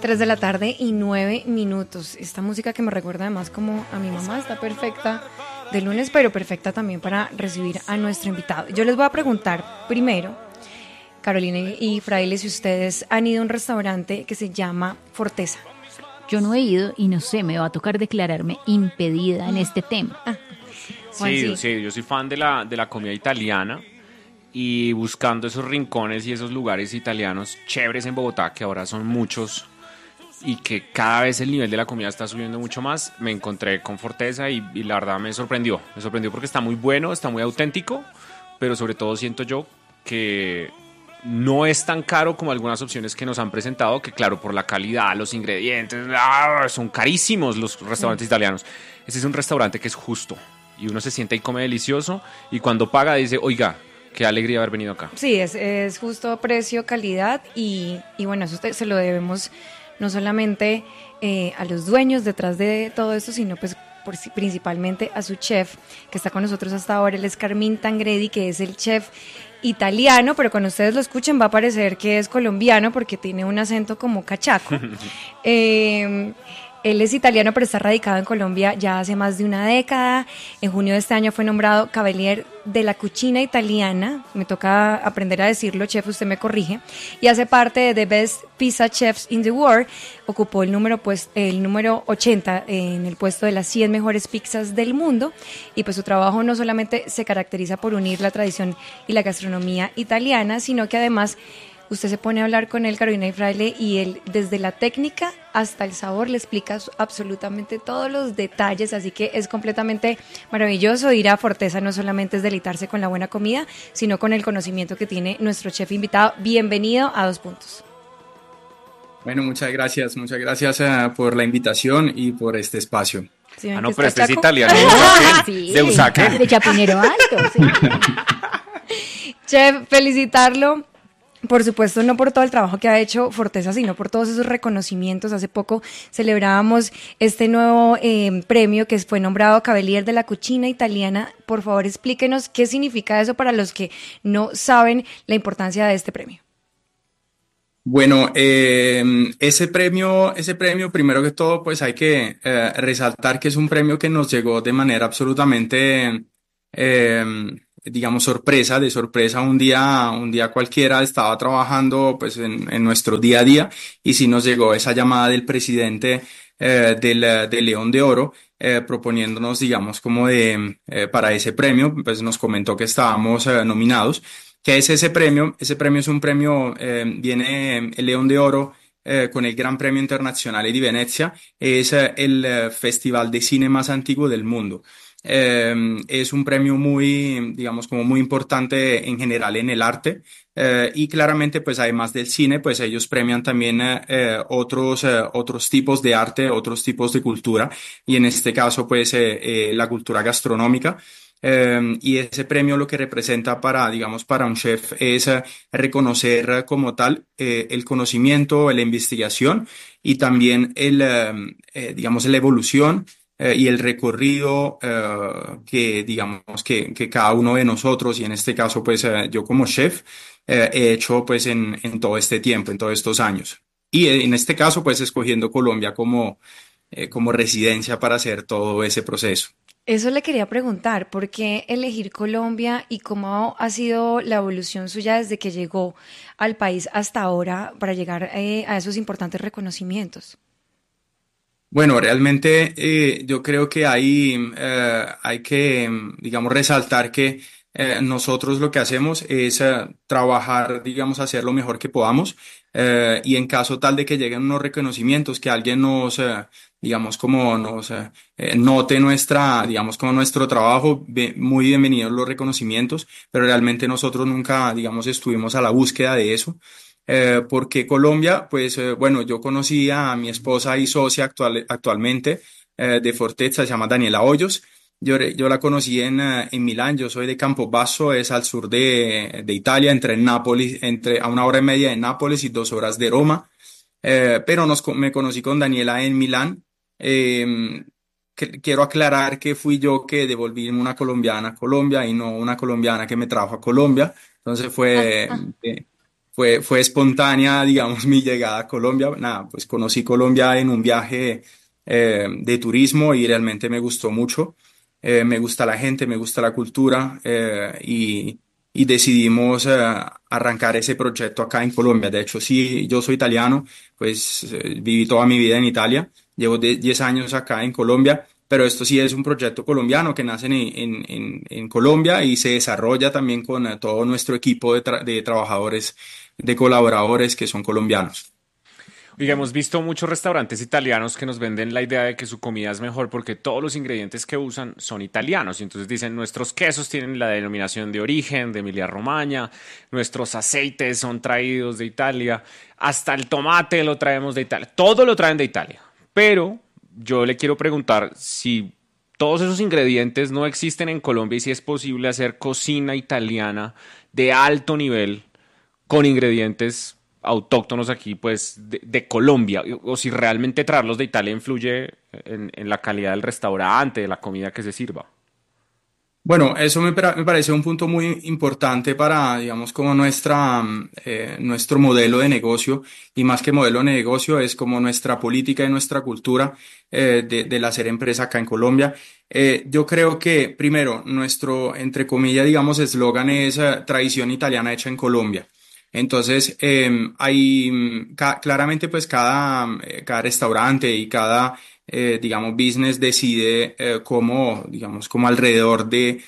3 de la tarde y 9 minutos. Esta música que me recuerda además como a mi mamá está perfecta de lunes, pero perfecta también para recibir a nuestro invitado. Yo les voy a preguntar primero, Carolina y Fraile, si ustedes han ido a un restaurante que se llama Forteza. Yo no he ido y no sé, me va a tocar declararme impedida en este tema. Sí, yo soy fan de la comida italiana y buscando esos rincones y esos lugares italianos chéveres en Bogotá, que ahora son muchos y que cada vez el nivel de la comida está subiendo mucho más, me encontré con Forteza y la verdad me sorprendió porque está muy bueno, está muy auténtico, pero sobre todo siento yo que no es tan caro como algunas opciones que nos han presentado, que claro, por la calidad, los ingredientes, son carísimos los restaurantes italianos. Este es un restaurante que es justo y uno se siente y come delicioso y cuando paga dice, oiga, qué alegría haber venido acá. Sí, es justo precio, calidad y bueno, eso se lo debemos no solamente a los dueños detrás de todo esto, sino pues principalmente a su chef que está con nosotros hasta ahora. Él es Carmín Tangredi, que es el chef italiano, pero cuando ustedes lo escuchen va a parecer que es colombiano porque tiene un acento como cachaco. Él es italiano, pero está radicado en Colombia ya hace más de una década. En junio de este año fue nombrado Cavalier de la Cucina Italiana. Me toca aprender a decirlo, chef, usted me corrige. Y hace parte de The Best Pizza Chefs in the World. Ocupó el número 80 en el puesto de las 100 mejores pizzas del mundo. Y pues su trabajo no solamente se caracteriza por unir la tradición y la gastronomía italiana, sino que además usted se pone a hablar con él, Carolina y Fraile, y él desde la técnica hasta el sabor le explica absolutamente todos los detalles, así que es completamente maravilloso ir a Forteza. No solamente es deleitarse con la buena comida, sino con el conocimiento que tiene nuestro chef invitado. Bienvenido a Dos Puntos. Bueno, muchas gracias por la invitación y por este espacio. ¿Sí, no, pero este es italiano. Sí, de Usaque. De Chapinero Alto, sí. Chef, felicitarlo. Por supuesto, no por todo el trabajo que ha hecho Forteza, sino por todos esos reconocimientos. Hace poco celebrábamos este nuevo premio que fue nombrado Cavalier de la Cucina Italiana. Por favor, explíquenos qué significa eso para los que no saben la importancia de este premio. Bueno, ese premio, primero que todo, pues hay que resaltar que es un premio que nos llegó de manera absolutamente digamos de sorpresa un día cualquiera. Estaba trabajando pues en nuestro día a día y sí nos llegó esa llamada del presidente del León de Oro proponiéndonos, digamos, como para ese premio. Pues nos comentó que estábamos nominados. ¿Qué es ese premio? Ese premio es un premio, viene el León de Oro con el Gran Premio Internazionale di Venezia. Es el festival de cine más antiguo del mundo. Es un premio muy, digamos, como muy importante en general en el arte y claramente, pues además del cine, pues ellos premian también otros tipos de arte, otros tipos de cultura y en este caso, pues la cultura gastronómica. Y ese premio lo que representa digamos, para un chef es reconocer como tal el conocimiento, la investigación y también digamos, la evolución y el recorrido que digamos que cada uno de nosotros y en este caso pues yo como chef he hecho pues en todo este tiempo, en todos estos años y en este caso pues escogiendo Colombia como residencia para hacer todo ese proceso. Eso le quería preguntar, ¿por qué elegir Colombia y cómo ha sido la evolución suya desde que llegó al país hasta ahora para llegar a esos importantes reconocimientos? Bueno, realmente yo creo que hay que, digamos, resaltar que nosotros lo que hacemos es trabajar, digamos, hacer lo mejor que podamos y en caso tal de que lleguen unos reconocimientos, que alguien digamos, como nos note digamos, como nuestro trabajo, muy bienvenidos los reconocimientos, pero realmente nosotros nunca, digamos, estuvimos a la búsqueda de eso. Porque Colombia, pues bueno, yo conocí a mi esposa y socia actualmente de Forteza, se llama Daniela Hoyos. Yo la conocí en Milán. Yo soy de Campobasso, es al sur de Italia, entre Nápoles, a 1 hora y media de Nápoles y 2 horas de Roma. Pero me conocí con Daniela en Milán. Quiero aclarar que fui yo que devolví una colombiana a Colombia y no una colombiana que me trajo a Colombia. Entonces fue espontánea, digamos, mi llegada a Colombia. Nada, pues conocí Colombia en un viaje de turismo y realmente me gustó mucho. Me gusta la gente, me gusta la cultura y decidimos arrancar ese proyecto acá en Colombia. De hecho, sí, yo soy italiano, pues viví toda mi vida en Italia, llevo 10 años acá en Colombia, pero esto sí es un proyecto colombiano que nace en Colombia y se desarrolla también con todo nuestro equipo de trabajadores, de colaboradores que son colombianos. Oiga, hemos visto muchos restaurantes italianos que nos venden la idea de que su comida es mejor porque todos los ingredientes que usan son italianos. Y entonces dicen, nuestros quesos tienen la denominación de origen de Emilia-Romagna, nuestros aceites son traídos de Italia, hasta el tomate lo traemos de Italia, todo lo traen de Italia. Pero yo le quiero preguntar si todos esos ingredientes no existen en Colombia y si es posible hacer cocina italiana de alto nivel con ingredientes autóctonos aquí, pues, de Colombia, o si realmente traerlos de Italia influye en la calidad del restaurante, de la comida que se sirva. Bueno, eso me parece un punto muy importante para, digamos, como nuestro modelo de negocio, y más que modelo de negocio, es como nuestra política y nuestra cultura del hacer empresa acá en Colombia. Yo creo que, primero, nuestro, entre comillas, digamos, eslogan es tradición italiana hecha en Colombia. Entonces, claramente, pues, cada restaurante y cada digamos, business decide digamos, como alrededor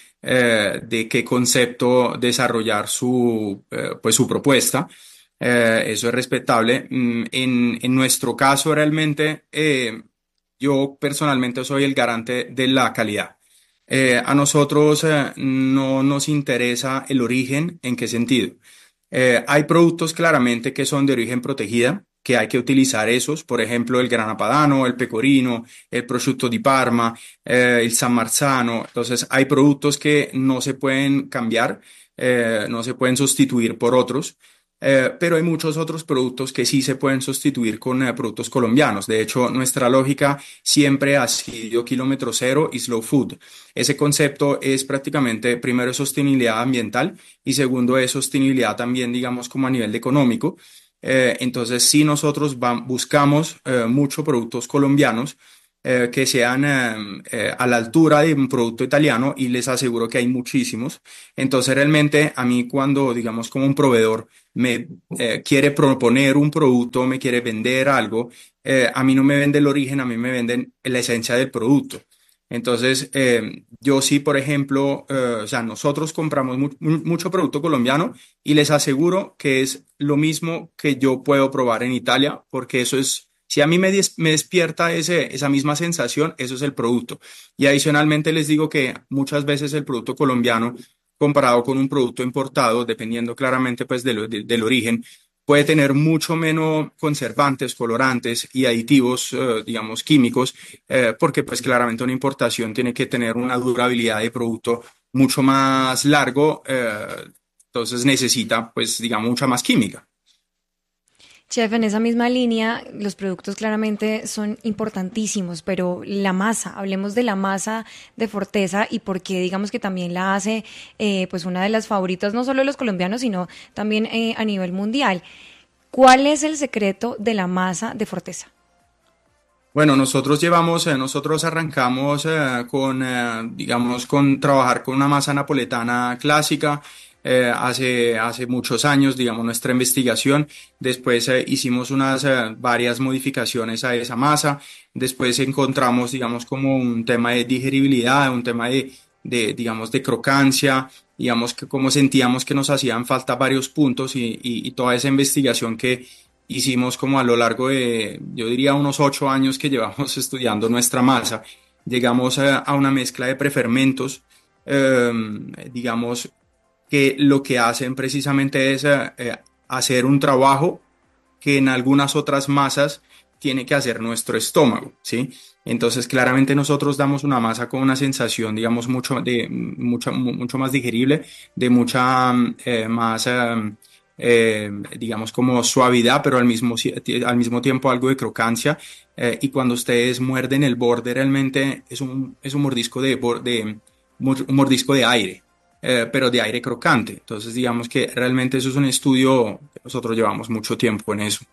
de qué concepto desarrollar pues su propuesta. Eso es respetable. En nuestro caso, realmente, yo personalmente soy el garante de la calidad. A nosotros no nos interesa el origen, ¿en qué sentido? Hay productos claramente que son de origen protegida, que hay que utilizar esos, por ejemplo, el Grana Padano, el Pecorino, el Prosciutto di Parma, el San Marzano. Entonces, hay productos que no se pueden cambiar, no se pueden sustituir por otros. Pero hay muchos otros productos que sí se pueden sustituir con productos colombianos. De hecho, nuestra lógica siempre ha sido kilómetro cero y slow food. Ese concepto es prácticamente, primero, es sostenibilidad ambiental y segundo, es sostenibilidad también, digamos, como a nivel económico. Entonces, sí, nosotros buscamos muchos productos colombianos que sean a la altura de un producto italiano y les aseguro que hay muchísimos. Entonces, realmente a mí cuando, digamos, como un proveedor me quiere proponer un producto, me quiere vender algo, a mí no me vende el origen, a mí me venden la esencia del producto. Entonces, yo sí, por ejemplo, o sea, nosotros compramos mucho producto colombiano y les aseguro que es lo mismo que yo puedo probar en Italia, porque eso es, si a mí me despierta esa misma sensación, eso es el producto. Y adicionalmente les digo que muchas veces el producto colombiano, comparado con un producto importado, dependiendo claramente pues del origen, puede tener mucho menos conservantes, colorantes y aditivos, digamos, químicos, porque pues claramente una importación tiene que tener una durabilidad de producto mucho más largo, entonces necesita pues, digamos, mucha más química. Chef, en esa misma línea, los productos claramente son importantísimos, pero la masa, hablemos de la masa de Forteza y por qué digamos que también la hace pues una de las favoritas, no solo de los colombianos, sino también a nivel mundial. ¿Cuál es el secreto de la masa de Forteza? Bueno, nosotros arrancamos digamos, con trabajar con una masa napoletana clásica hace muchos años, digamos, nuestra investigación. Después hicimos varias modificaciones a esa masa. Después encontramos, digamos, como un tema de digeribilidad, un tema digamos, de crocancia, digamos, que como sentíamos que nos hacían falta varios puntos y toda esa investigación que hicimos como a lo largo de, yo diría, unos 8 años que llevamos estudiando nuestra masa. Llegamos a una mezcla de prefermentos, digamos, que lo que hacen precisamente es hacer un trabajo que en algunas otras masas tiene que hacer nuestro estómago, ¿sí? Entonces, claramente nosotros damos una masa con una sensación, digamos, mucho más digerible, de mucha más digamos, como suavidad, pero al mismo tiempo algo de crocancia. Y cuando ustedes muerden el borde, realmente es un mordisco un mordisco de aire. pero de aire crocante. Entonces, digamos que realmente eso es un estudio que nosotros llevamos mucho tiempo en eso.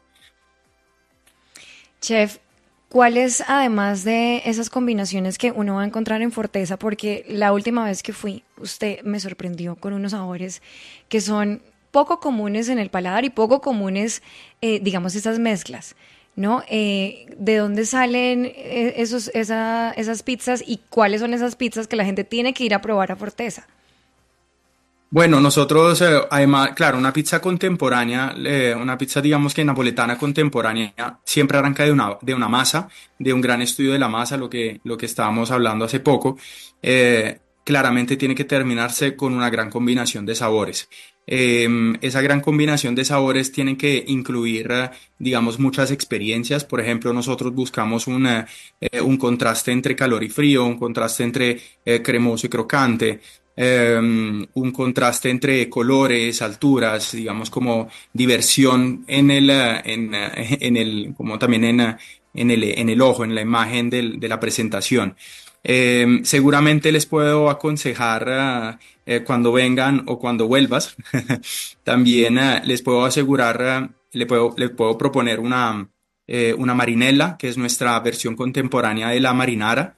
Chef, ¿cuáles, además de esas combinaciones que uno va a encontrar en Forteza? Porque la última vez que fui, usted me sorprendió con unos sabores que son poco comunes en el paladar y poco comunes, digamos, esas mezclas, ¿no? ¿De dónde salen esas pizzas y cuáles son esas pizzas que la gente tiene que ir a probar a Forteza? Bueno, nosotros, además, claro, una pizza contemporánea, una pizza, digamos que napoletana contemporánea, siempre arranca de una masa, de un gran estudio de la masa, lo que estábamos hablando hace poco. Claramente tiene que terminarse con una gran combinación de sabores. Esa gran combinación de sabores tiene que incluir, digamos, muchas experiencias. Por ejemplo, nosotros buscamos un contraste entre calor y frío, un contraste entre cremoso y crocante. Un contraste entre colores, alturas, digamos como diversión como también en el ojo, en la imagen de la presentación. Seguramente les puedo aconsejar cuando vengan o cuando vuelvas, también les puedo asegurar, le puedo proponer una marinela, que es nuestra versión contemporánea de la marinara.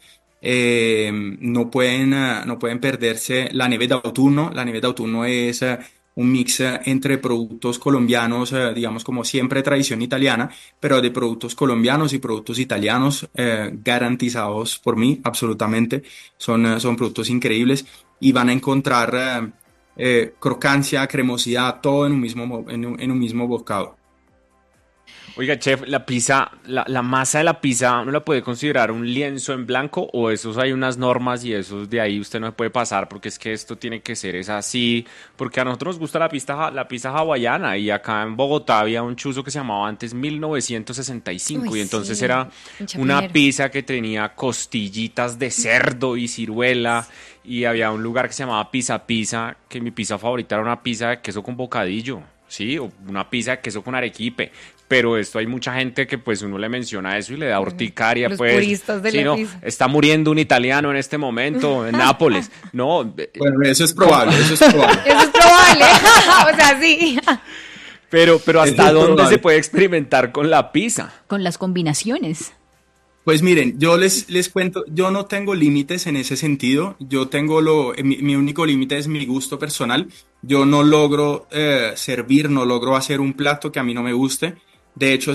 No pueden perderse la nieve de autunno. La nieve de autunno es un mix entre productos colombianos, digamos como siempre tradición italiana, pero de productos colombianos y productos italianos garantizados por mí, absolutamente. Son productos increíbles y van a encontrar crocancia, cremosidad, todo en un mismo bocado. Oiga, chef, la pizza, la masa de la pizza, ¿no la puede considerar un lienzo en blanco? ¿O esos hay unas normas y esos de ahí usted no se puede pasar porque es que esto tiene que ser es así? Porque a nosotros nos gusta la pizza hawaiana y acá en Bogotá había un chuzo que se llamaba antes 1965. Uy, y entonces sí, era un una chapinero. pizza que tenía costillitas de cerdo y ciruela y había un lugar que se llamaba Pizza Pizza, que mi pizza favorita era una pizza de queso con bocadillo. Sí, o una pizza de queso con arequipe, pero esto hay mucha gente que pues uno le menciona eso y le da urticaria, Los pues, puristas de sí, la no, pizza. está muriendo un italiano en este momento en Nápoles, no, Bueno, eso es probable, eso es probable. Eso es probable. O sea, sí. pero Eso ¿hasta es dónde probable. se puede experimentar con la pizza? Con las combinaciones. Pues miren, yo les cuento, yo no tengo límites en ese sentido, mi único límite es mi gusto personal. Yo no logro servir, no logro hacer un plato que a mí no me guste. De hecho,